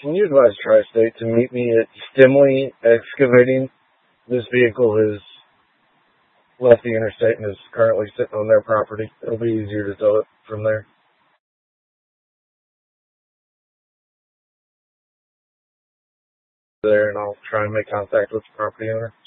Can you advise Tri-State to meet me at Stimley Excavating? This vehicle has left the interstate and is currently sitting on their property. It'll be easier to tow it from there. And I'll try and make contact with the property owner.